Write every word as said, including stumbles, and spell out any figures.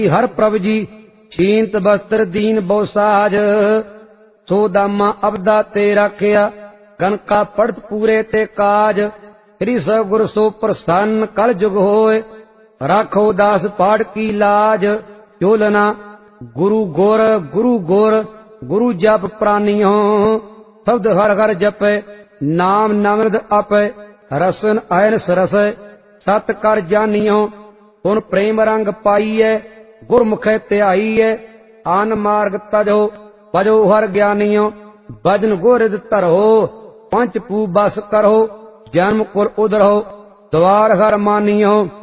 हर प्रभ जी छींत बस्त्र दीन बहुसाज, सो दामा अबदा ते राखिया, कनका पड़त पूरे ते काज। श्री सगुर सो प्रसन्न कल जुग होए, राखो दास पाठ की लाज। चोलना गुरु गोर गुरु गोर, गुरु जप प्रानियो, शब्द हर हर जपे, नाम नमृद अपे। रसन अयन सरसै, सत कर जानियो, सुन प्रेम रंग पाईए। गुरमुखे ध्याईए, आन मार्ग तजो, भजो हर ज्ञानियो। भजन गोरिद धरो, पंच पू बस करो, जन्म कुल उधरो, द्वार हर मानियो।